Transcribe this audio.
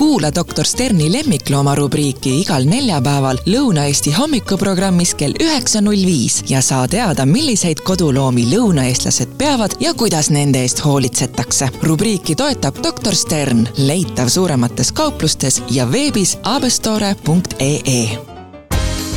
Kuula Dr. Sterni lemmiklooma rubriiki igal neljapäeval Lõuna-Eesti hommikuprogrammis kell 9.05 ja saa teada, milliseid koduloomi lõunaeestlased peavad ja kuidas nende eest hoolitsetakse. Rubriiki toetab Dr. Stern, leitav suuremates kauplustes ja veebis abestore.ee.